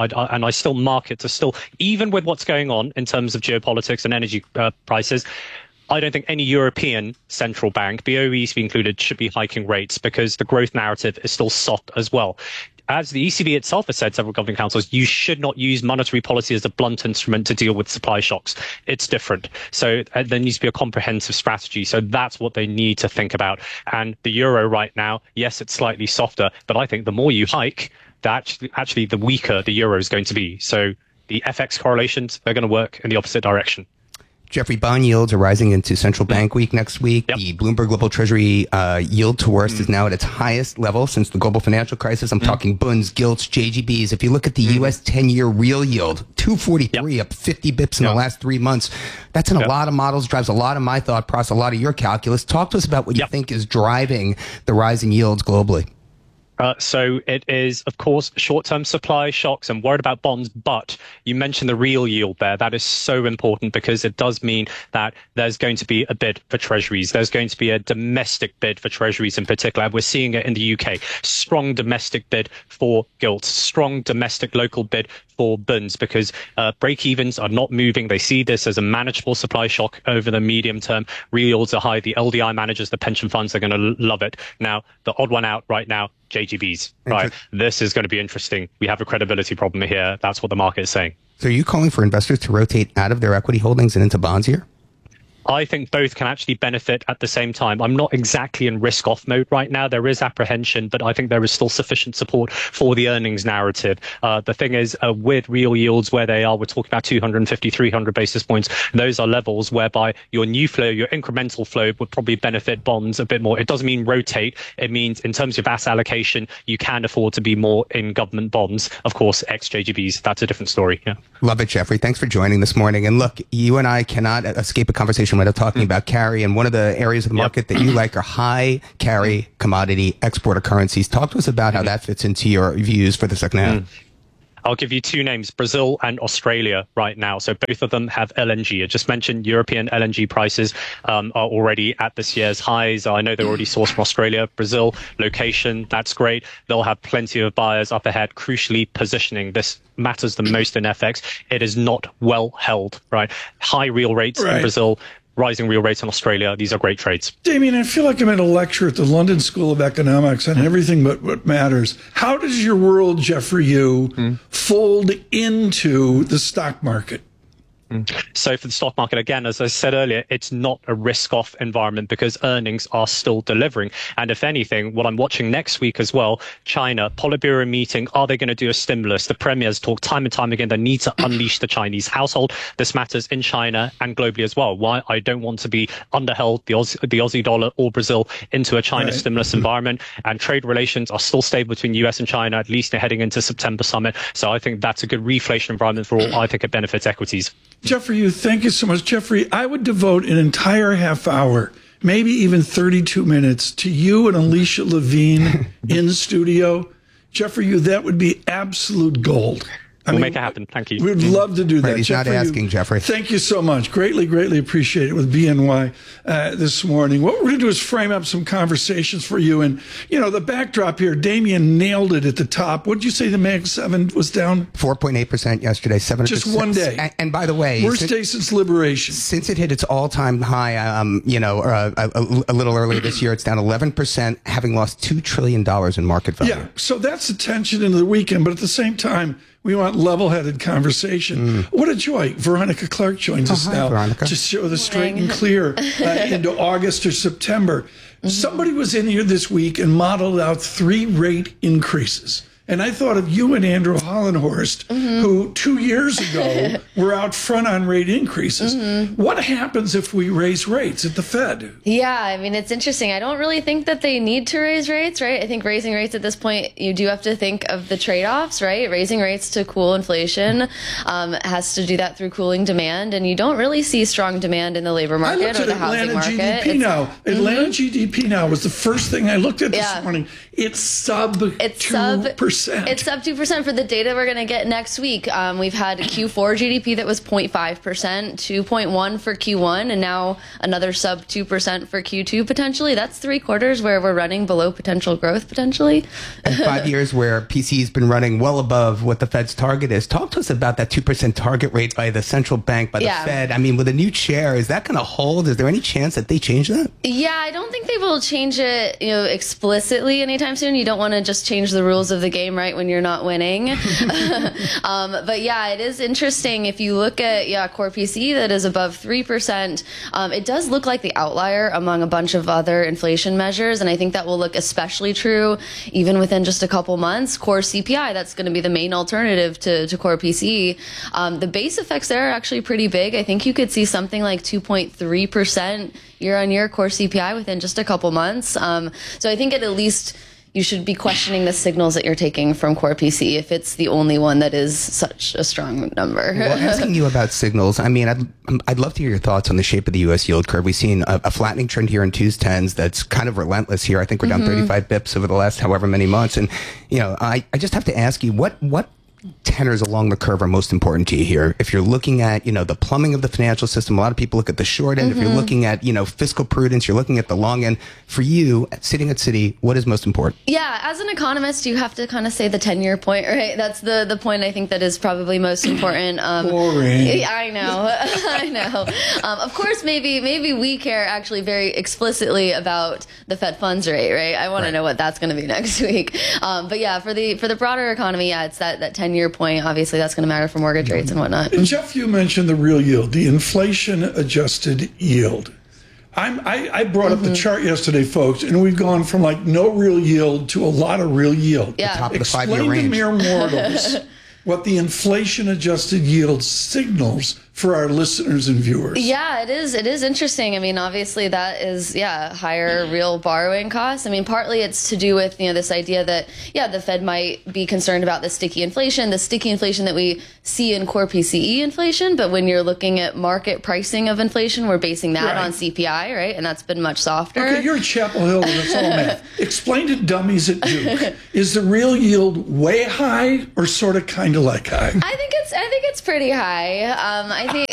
markets are still, even with what's going on in terms of geopolitics and energy prices, I don't think any European central bank, BOE ECB included, should be hiking rates, because the growth narrative is still soft as well. As the ECB itself has said, several governing councils, you should not use monetary policy as a blunt instrument to deal with supply shocks. It's different. So there needs to be a comprehensive strategy. So that's what they need to think about. And the euro right now, yes, it's slightly softer, but I think the more you hike, actually the weaker the euro is going to be. So the FX correlations, they're going to work in the opposite direction. Jeffrey, bond yields are rising into central bank week next week. Yep. The Bloomberg Global Treasury yield to worst is now at its highest level since the global financial crisis. I'm talking bunds, gilts, JGBs. If you look at the U.S. 10-year real yield, 243, up 50 bips in the last 3 months. That's in a lot of models, drives a lot of my thought process, a lot of your calculus. Talk to us about what you think is driving the rise in yields globally. So it is, of course, short-term supply shocks and worried about bonds. But you mentioned the real yield there. That is so important, because it does mean that there's going to be a bid for treasuries. There's going to be a domestic bid for treasuries in particular. We're seeing it in the UK. Strong domestic bid for gilts, strong domestic local bid for bunds because break-evens are not moving. They see this as a manageable supply shock over the medium term. Real yields are high. The LDI managers, the pension funds, are going to love it. Now, the odd one out right now, JGBs, right? This is going to be interesting. We have a credibility problem here. That's what the market is saying. So are you calling for investors to rotate out of their equity holdings and into bonds here? I think both can actually benefit at the same time. I'm not exactly in risk-off mode right now. There is apprehension, but I think there is still sufficient support for the earnings narrative. The thing is, with real yields where they are, we're talking about 250, 300 basis points. Those are levels whereby your new flow, your incremental flow would probably benefit bonds a bit more. It doesn't mean rotate. It means in terms of asset allocation, you can afford to be more in government bonds. Of course, ex-JGBs, that's a different story. Yeah. Love it, Jeffrey. Thanks for joining this morning. And look, you and I cannot escape a conversation without talking about carry, and one of the areas of the market that you like are high carry commodity exporter currencies. Talk to us about how that fits into your views for the second half. I'll give you two names, Brazil and Australia right now. So both of them have LNG. I just mentioned European LNG prices are already at this year's highs. I know they're already sourced from Australia. Brazil, location, that's great. They'll have plenty of buyers up ahead. Crucially, positioning. This matters the most in FX. It is not well held, right? High real rates in Brazil, rising real rates in Australia. These are great trades. Damien, I feel like I'm at a lecture at the London School of Economics on everything but what matters. How does your world, Jeffrey, fold into the stock market? So for the stock market, again, as I said earlier, it's not a risk-off environment because earnings are still delivering. And if anything, what I'm watching next week as well, China, Politburo meeting, are they going to do a stimulus? The premiers talk time and time again, they need to unleash the Chinese household. This matters in China and globally as well. Why I don't want to be underheld the Aussie dollar or Brazil into a China stimulus environment. And trade relations are still stable between US and China, at least heading into September summit. So I think that's a good reflation environment for all. I think it benefits equities. Jeffrey, thank you so much. Jeffrey, I would devote an entire half hour, maybe even 32 minutes, to you and Alicia Levine in studio. Jeffrey, that would be absolute gold. We'll make it happen. Thank you. We'd love to do that. He's not asking, Jeffrey. Thank you so much. Greatly, greatly appreciate it with BNY this morning. What we're going to do is frame up some conversations for you. And, the backdrop here, Damien nailed it at the top. What did you say the Mag 7 was down? 4.8% yesterday, 7%. Just one day. And by the way, worst day since liberation. Since it hit its all-time high, a little earlier this year, it's down 11%, having lost $2 trillion in market value. Yeah, so that's the tension into the weekend. But at the same time, we want level-headed conversation. What a joy. Veronica Clark joins us now to show the straight and clear into August or September. Somebody was in here this week and modeled out 3 rate increases. And I thought of you and Andrew Hollenhorst, who 2 years ago were out front on rate increases. What happens if we raise rates at the Fed? Yeah, I mean, it's interesting. I don't really think that they need to raise rates, right? I think raising rates at this point, you do have to think of the trade-offs, right? Raising rates to cool inflation has to do that through cooling demand, and you don't really see strong demand in the labor market or the housing market. GDP now. Atlanta GDP now was the first thing I looked at this morning. It's sub 2%. It's sub 2% for the data we're going to get next week. We've had Q4 GDP that was 0.5%, 2.1 for Q1, and now another sub 2% for Q2 potentially. That's 3 quarters where we're running below potential growth potentially. And 5 years where PC's been running well above what the Fed's target is. Talk to us about that 2% target rate by the central bank, by the Fed. I mean, with a new chair, is that going to hold? Is there any chance that they change that? Yeah, I don't think they will change it, explicitly anytime soon. You don't want to just change the rules of the game right when you're not winning. But yeah, it is interesting. If you look at core PC that is above 3%, it does look like the outlier among a bunch of other inflation measures, and I think that will look especially true even within just a couple months. Core CPI, that's going to be the main alternative to core PC. The base effects there are actually pretty big. I think you could see something like 2.3% year-on-year core CPI within just a couple months. So I think at least you should be questioning the signals that you're taking from core PC if it's the only one that is such a strong number. Well, asking you about signals, I mean, I'd love to hear your thoughts on the shape of the U.S. yield curve. We've seen a flattening trend here in 2s, 10s that's kind of relentless here. I think we're down 35 bips over the last however many months. And, I just have to ask you, what tenors along the curve are most important to you here? If you're looking at, the plumbing of the financial system, a lot of people look at the short end. If you're looking at, fiscal prudence, you're looking at the long end. For you, sitting at Citi, what is most important? Yeah, as an economist, you have to kind of say the 10-year point, right? That's the point I think that is probably most important. Boring. I know. I know. Of course, maybe we care actually very explicitly about the Fed funds rate, right? I want to know what that's going to be next week. But yeah, for the broader economy, yeah, it's that 10-year point. Obviously, that's going to matter for mortgage rates and whatnot. Jeff, you mentioned the real yield, the inflation-adjusted yield. I brought up the chart yesterday, folks, and we've gone from like no real yield to a lot of real yield. Yeah. The top of the Explain 5-year range. to mere mortals what the inflation-adjusted yield signals for our listeners and viewers. Yeah, it is interesting. I mean, obviously that is, higher real borrowing costs. I mean, partly it's to do with, this idea that, the Fed might be concerned about the sticky inflation that we see in core PCE inflation. But when you're looking at market pricing of inflation, we're basing that on CPI, right? And that's been much softer. Okay, you're at Chapel Hill, and it's all math. Explain to dummies at Duke. Is the real yield way high or sort of kind of like high? I think it's pretty high. I think,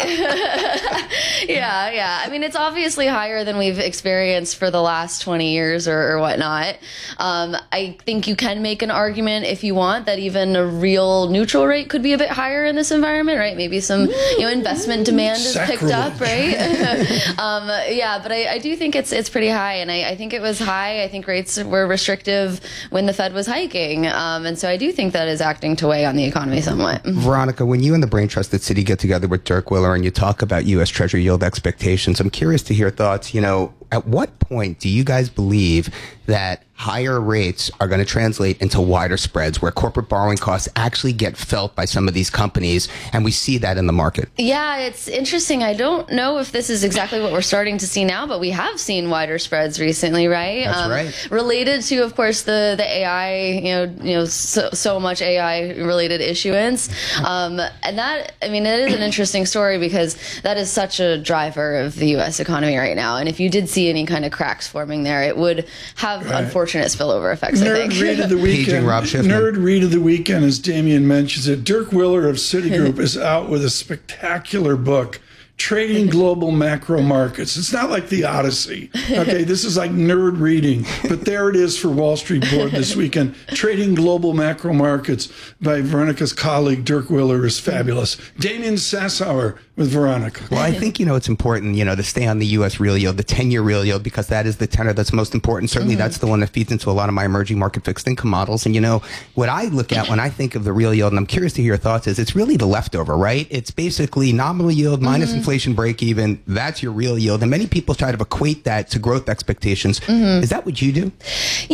yeah. I mean, it's obviously higher than we've experienced for the last 20 years or whatnot. I think you can make an argument if you want that even a real neutral rate could be a bit higher in this environment, right? Maybe some, investment demand is picked up, right? But I do think it's pretty high, and I think it was high. I think rates were restrictive when the Fed was hiking, and so I do think that is acting to weigh on the economy somewhat. Veronica, when you and the Brain Trust at Citi get together with Dirk Willer and you talk about U.S. Treasury yield expectations, I'm curious to hear thoughts. At what point do you guys believe that higher rates are going to translate into wider spreads where corporate borrowing costs actually get felt by some of these companies, and we see that in the market? Yeah, it's interesting. I don't know if this is exactly what we're starting to see now, but we have seen wider spreads recently, right? That's right. Related to, of course, the AI, so much AI related issuance. And that, I mean, it is an interesting story because that is such a driver of the U.S. economy right now. And if you did see any kind of cracks forming there, it would have unfortunate spillover effects, I think. Read of the weekend. Nerd read of the weekend, as Damien mentions it. Dirk Willer of Citigroup is out with a spectacular book, Trading Global Macro Markets. It's not like the Odyssey. Okay, this is like nerd reading. But there it is for Wall Street Board this weekend. Trading Global Macro Markets by Veronica's colleague, Dirk Willer, is fabulous. Damien Sassower with Veronica. Well, I think, it's important, to stay on the U.S. real yield, the 10-year real yield, because that is the tenor that's most important. Certainly that's the one that feeds into a lot of my emerging market fixed income models. And, what I look at when I think of the real yield, and I'm curious to hear your thoughts, is it's really the leftover, right? It's basically nominal yield minus inflation break even. That's your real yield. And many people try to equate that to growth expectations. Is that what you do?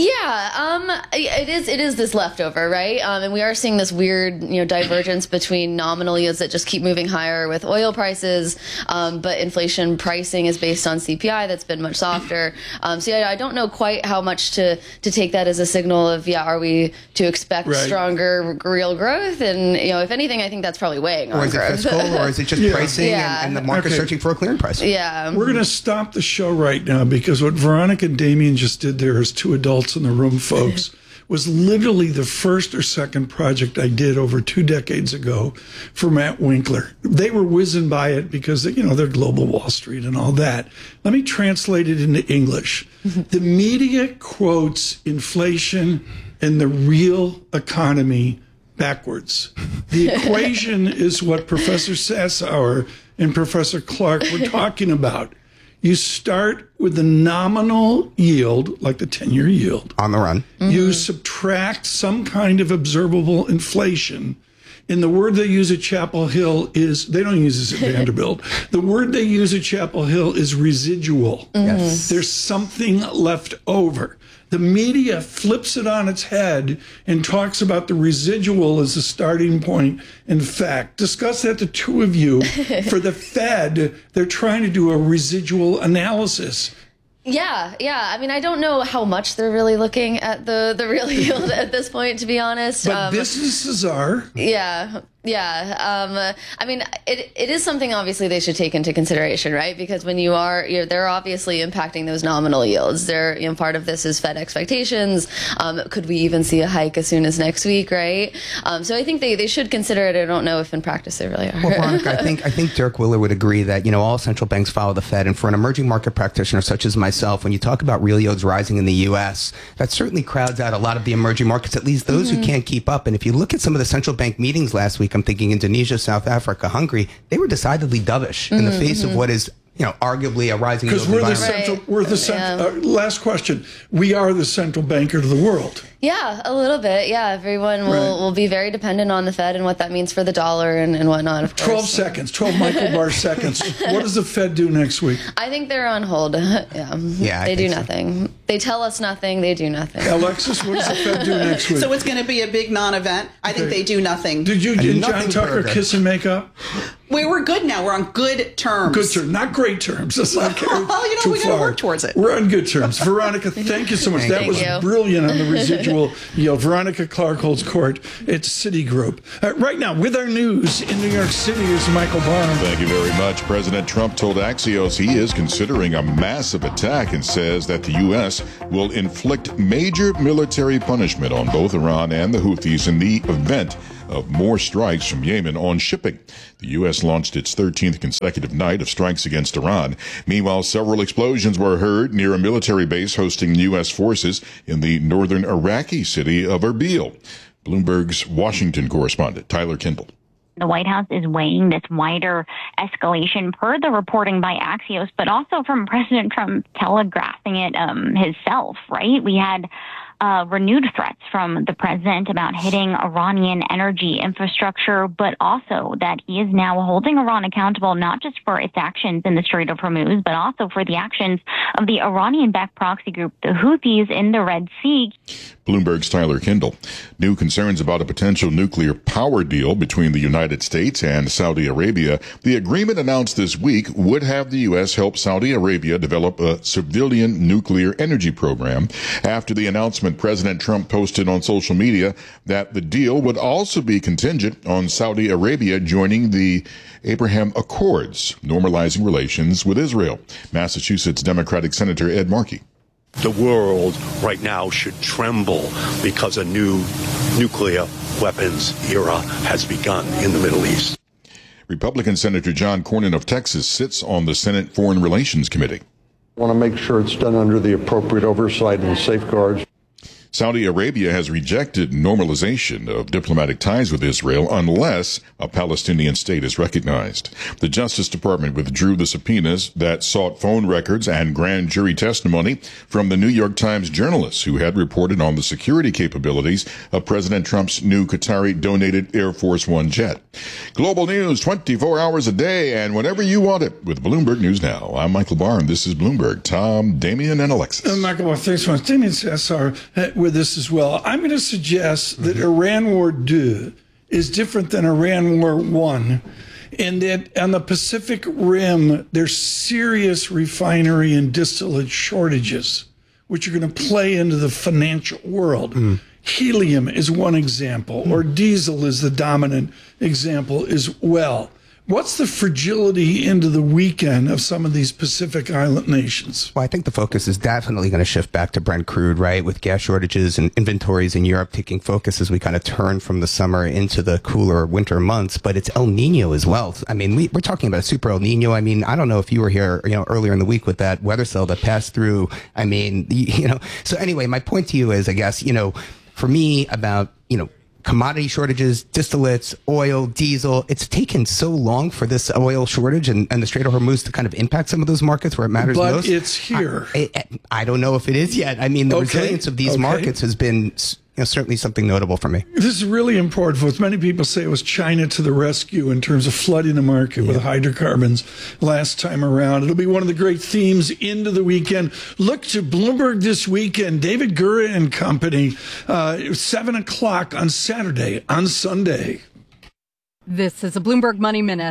Yeah, it is this leftover, right? And we are seeing this weird, divergence between nominal yields that just keep moving higher with oil prices, but inflation pricing is based on CPI that's been much softer. I don't know quite how much to take that as a signal of, are we to expect stronger real growth? And, if anything, I think that's probably weighing on growth. Or is it fiscal, or is it just pricing and the market searching for a clearing price? Yeah. We're going to stop the show right now because what Veronica and Damien just did there as two adults in the room, folks, was literally the first or second project I did over 2 decades ago for Matt Winkler. They were whizzing by it because, they're Global Wall Street and all that. Let me translate it into English. The media quotes inflation and the real economy backwards. The equation is what Professor Sassower and Professor Clark were talking about. You start with the nominal yield, like the 10-year yield. On the run. You subtract some kind of observable inflation. And the word they use at Chapel Hill is, they don't use this at Vanderbilt. The word they use at Chapel Hill is residual. Yes. There's something left over. The media flips it on its head and talks about the residual as a starting point. In fact, discuss that, the two of you. For the Fed, they're trying to do a residual analysis. Yeah. I mean, I don't know how much they're really looking at the real yield at this point, to be honest. But businesses are. Yeah. Yeah. I mean, it is something obviously they should take into consideration, right? Because when they're obviously impacting those nominal yields. They're, part of this is Fed expectations. Could we even see a hike as soon as next week, right? So I think they should consider it. I don't know if in practice they really are. Well, Veronica, I think Dirk Willer would agree that, all central banks follow the Fed. And for an emerging market practitioner such as myself, when you talk about real yields rising in the U.S., that certainly crowds out a lot of the emerging markets, at least those who can't keep up. And if you look at some of the central bank meetings last week, I'm thinking Indonesia, South Africa, Hungary, they were decidedly dovish in the face of what is, arguably a rising yield environment. Because last question, we are the central banker to the world. Yeah, a little bit. Yeah, everyone will be very dependent on the Fed and what that means for the dollar and whatnot, of course. 12 Michael Barr seconds. What does the Fed do next week? I think they're on hold. Yeah, they do nothing. So. They tell us nothing. They do nothing. Alexis, what does the Fed do next week? So it's going to be a big non-event. I think they do nothing. Did you and John Tucker kiss and make up? We're good now. We're on good terms. Good terms, not great terms. Let's not carry we got to work towards it. We're on good terms. Veronica, thank you so much. That was brilliant on the residual yield. Veronica Clark holds court at Citigroup. Right now, with our news in New York City is Michael Barr. Thank you very much. President Trump told Axios he is considering a massive attack and says that the U.S. will inflict major military punishment on both Iran and the Houthis in the event of more strikes from Yemen on shipping. The U.S. launched its 13th consecutive night of strikes against Iran. Meanwhile, several explosions were heard near a military base hosting U.S. forces in the northern Iraqi city of Erbil. Bloomberg's Washington correspondent, Tyler Kindle. The White House is weighing this wider escalation per the reporting by Axios, but also from President Trump telegraphing it himself, right? We had renewed threats from the president about hitting Iranian energy infrastructure, but also that he is now holding Iran accountable not just for its actions in the Strait of Hormuz, but also for the actions of the Iranian-backed proxy group, the Houthis, in the Red Sea. Bloomberg's Tyler Kindle. New concerns about a potential nuclear power deal between the United States and Saudi Arabia. The agreement announced this week would have the U.S. help Saudi Arabia develop a civilian nuclear energy program. After the announcement, President Trump posted on social media that the deal would also be contingent on Saudi Arabia joining the Abraham Accords, normalizing relations with Israel. Massachusetts Democratic Senator Ed Markey. The world right now should tremble because a new nuclear weapons era has begun in the Middle East. Republican Senator John Cornyn of Texas sits on the Senate Foreign Relations Committee. I want to make sure it's done under the appropriate oversight and safeguards. Saudi Arabia has rejected normalization of diplomatic ties with Israel unless a Palestinian state is recognized. The Justice Department withdrew the subpoenas that sought phone records and grand jury testimony from the New York Times journalists who had reported on the security capabilities of President Trump's new Qatari-donated Air Force One jet. Global news 24 hours a day and whenever you want it with Bloomberg News Now. I'm Michael Barr, and this is Bloomberg. Tom, Damian, and Alexis. Michael Barr, thanks so much. Damian Sassar with this as well. I'm going to suggest that Iran War 2 is different than Iran War 1, and that on the Pacific Rim, there's serious refinery and distillate shortages, which are going to play into the financial world. Helium is one example, or diesel is the dominant example as well. What's the fragility into the weekend of some of these Pacific Island nations? Well, I think the focus is definitely going to shift back to Brent crude, right? With gas shortages and inventories in Europe taking focus as we kind of turn from the summer into the cooler winter months. But it's El Nino as well. I mean, we're talking about a super El Nino. I mean, I don't know if you were here, earlier in the week with that weather cell that passed through. I mean, So anyway, my point to you is, I guess, for me about, commodity shortages, distillates, oil, diesel. It's taken so long for this oil shortage and the Strait of Hormuz to kind of impact some of those markets where it matters most. But it's here. I don't know if it is yet. I mean, the resilience of these markets has been certainly something notable for me. This is really important. For many people say it was China to the rescue in terms of flooding the market with hydrocarbons last time around. It'll be one of the great themes into the weekend. Look to Bloomberg this weekend. David Gura and company, 7 o'clock on Saturday, on Sunday. This is a Bloomberg Money Minute.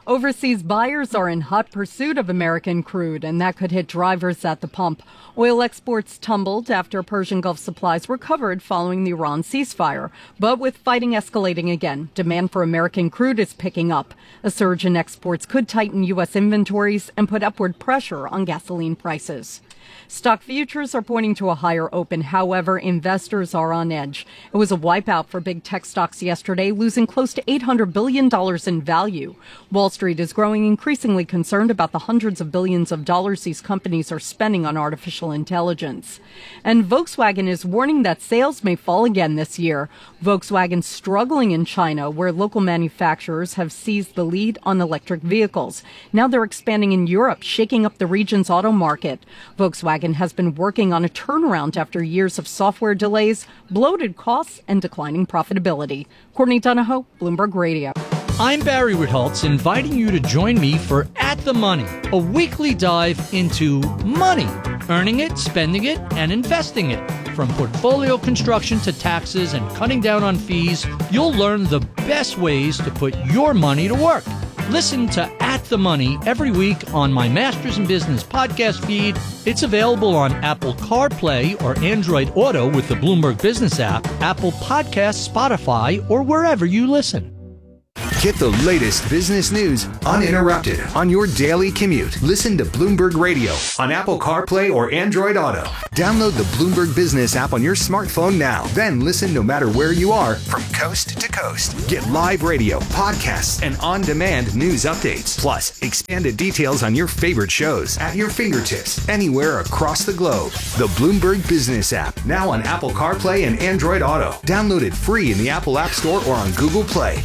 Overseas buyers are in hot pursuit of American crude, and that could hit drivers at the pump. Oil exports tumbled after Persian Gulf supplies recovered following the Iran ceasefire. But with fighting escalating again, demand for American crude is picking up. A surge in exports could tighten U.S. inventories and put upward pressure on gasoline prices. Stock futures are pointing to a higher open. However, investors are on edge. It was a wipeout for big tech stocks yesterday, losing close to $800 billion in value. Wall Street is growing increasingly concerned about the hundreds of billions of dollars these companies are spending on artificial intelligence. And Volkswagen is warning that sales may fall again this year. Volkswagen's struggling in China, where local manufacturers have seized the lead on electric vehicles. Now they're expanding in Europe, shaking up the region's auto market. Volkswagen has been working on a turnaround after years of software delays, bloated costs, and declining profitability. Courtney Donahoe, Bloomberg Radio. I'm Barry Ritholtz, inviting you to join me for At the Money, a weekly dive into money, earning it, spending it, and investing it. From portfolio construction to taxes and cutting down on fees, you'll learn the best ways to put your money to work. Listen to At the Money every week on my Masters in Business podcast feed. It's available on Apple CarPlay or Android Auto with the Bloomberg Business app, Apple Podcasts, Spotify, or wherever you listen. Get the latest business news uninterrupted on your daily commute. Listen to Bloomberg Radio on Apple CarPlay or Android Auto. Download the Bloomberg Business app on your smartphone now. Then listen no matter where you are from coast to coast. Get live radio, podcasts, and on-demand news updates. Plus, expanded details on your favorite shows at your fingertips anywhere across the globe. The Bloomberg Business app, now on Apple CarPlay and Android Auto. Download it free in the Apple App Store or on Google Play.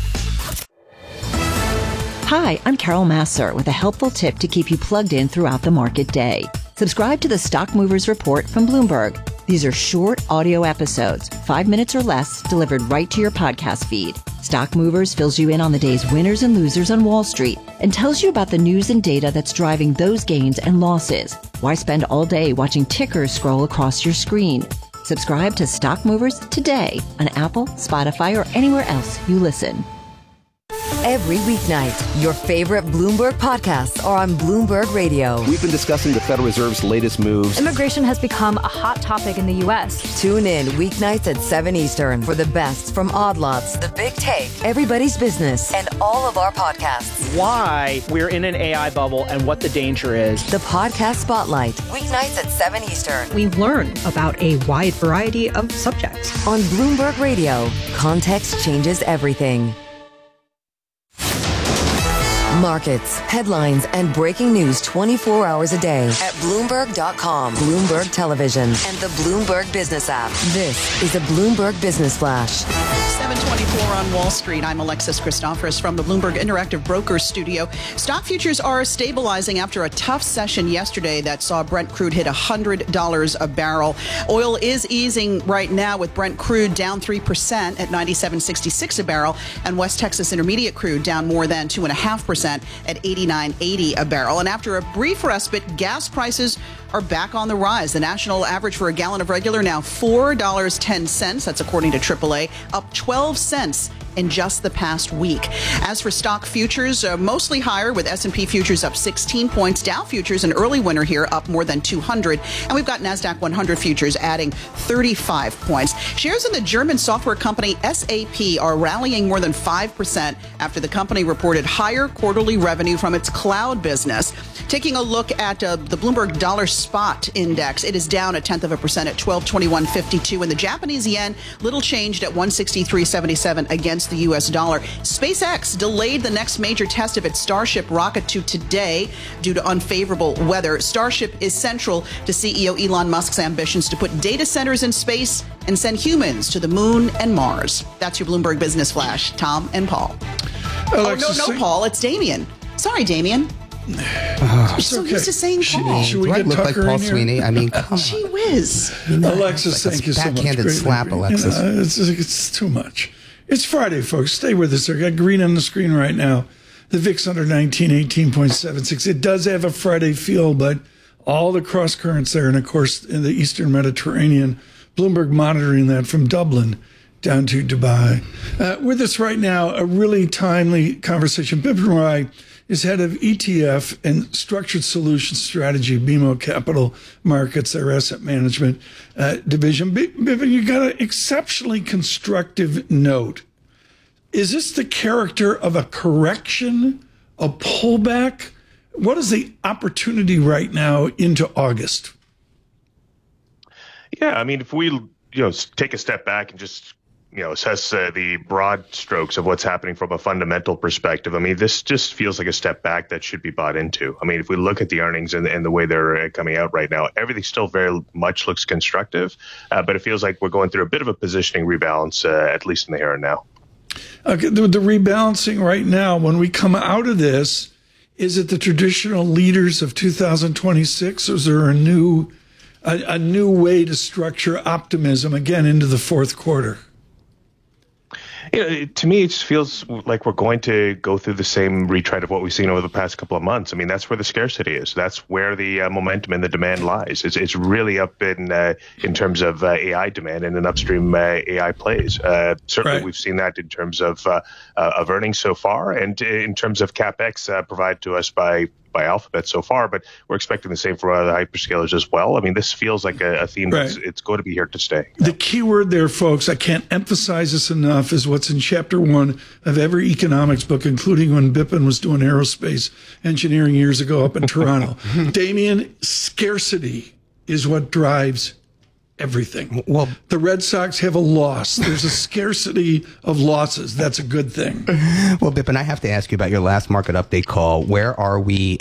Hi, I'm Carol Massar with a helpful tip to keep you plugged in throughout the market day. Subscribe to the Stock Movers Report from Bloomberg. These are short audio episodes, 5 minutes or less, delivered right to your podcast feed. Stock Movers fills you in on the day's winners and losers on Wall Street and tells you about the news and data that's driving those gains and losses. Why spend all day watching tickers scroll across your screen? Subscribe to Stock Movers today on Apple, Spotify, or anywhere else you listen. Every weeknight, your favorite Bloomberg podcasts are on Bloomberg Radio. We've been discussing the Federal Reserve's latest moves. Immigration has become a hot topic in the U.S. Tune in weeknights at 7 Eastern for the best from Odd Lots, The Big Take, Everybody's Business, and all of our podcasts. Why we're in an AI bubble and what the danger is. The Podcast Spotlight, weeknights at 7 Eastern. We learn about a wide variety of subjects. On Bloomberg Radio, context changes everything. Markets, headlines, and breaking news 24 hours a day at Bloomberg.com, Bloomberg Television, and the Bloomberg Business app. This is a Bloomberg Business Flash. 7:24 on Wall Street. I'm Alexis Christoforous from the Bloomberg Interactive Brokers studio. Stock futures are stabilizing after a tough session yesterday that saw Brent crude hit $100 a barrel. Oil is easing right now with Brent crude down 3% at $97.66 a barrel, and West Texas Intermediate crude down more than 2.5% at $89.80 a barrel. And after a brief respite, gas prices are back on the rise. The national average for a gallon of regular now $4.10. That's according to AAA, up 12 cents in just the past week. As for stock futures, mostly higher with S&P futures up 16 points. Dow futures, an early winner here, up more than 200. And we've got NASDAQ 100 futures adding 35 points. Shares in the German software company SAP are rallying more than 5% after the company reported higher quarterly revenue from its cloud business. Taking a look at the Bloomberg Dollar Spot Index, it is down 0.1% at 1221.52. And the Japanese yen, little changed at 163.77 against the U.S. dollar. SpaceX delayed the next major test of its Starship rocket to today due to unfavorable weather. Starship is central to CEO Elon Musk's ambitions to put data centers in space and send humans to the moon and Mars. That's your Bloomberg Business Flash. Tom and Paul. Alexis, no, Paul. It's Damien. Sorry, Damien. You're so used to saying Paul. Should we get look Tucker like Paul Sweeney? I mean, come on. Gee whiz. Alexis, like thank you so much. Backhanded slap, Alexis. It's too much. It's Friday, folks. Stay with us. I got green on the screen right now. The VIX under 19, 18.76. It does have a Friday feel, but all the cross currents there, and of course in the Eastern Mediterranean, Bloomberg monitoring that from Dublin down to Dubai. With us right now, a really timely conversation. Bipin Rai is head of ETF and Structured Solutions Strategy, BMO Capital Markets, their asset management division. Bipin, you got an exceptionally constructive note. Is this the character of a correction, a pullback? What is the opportunity right now into August? Yeah, I mean, if we take a step back and just assess the broad strokes of what's happening from a fundamental perspective, I mean, this just feels like a step back that should be bought into. I mean, if we look at the earnings and the way they're coming out right now, everything still very much looks constructive, but it feels like we're going through a bit of a positioning rebalance, at least in the here and now. Okay, the rebalancing right now, when we come out of this, is it the traditional leaders of 2026, or is there a new way to structure optimism again into the fourth quarter? To me, it just feels like we're going to go through the same retread of what we've seen over the past couple of months. I mean, that's where the scarcity is. That's where the momentum and the demand lies. It's really up in terms of AI demand and in upstream AI plays. Certainly, right. We've seen that in terms of earnings so far, and in terms of CapEx provided to us by Alphabet so far, but we're expecting the same for other hyperscalers as well. I mean, this feels like a theme right. It's going to be here to stay. The key word there, folks, I can't emphasize this enough, is what's in chapter 1 of every economics book, including when Bipin was doing aerospace engineering years ago up in Toronto. Damien, scarcity is what drives everything. Well, the Red Sox have a loss. There's a scarcity of losses. That's a good thing. Well, Bipin, I have to ask you about your last market update call. Where are we